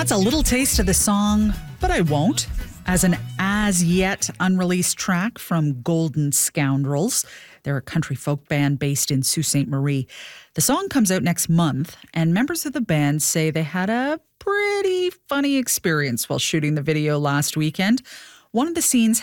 That's a little taste of the song, But I Won't, as an as-yet unreleased track from Golden Scoundrels. They're a country folk band based in Sault Ste. Marie. The song comes out next month, and members of the band say they had a pretty funny experience while shooting the video last weekend. One of the scenes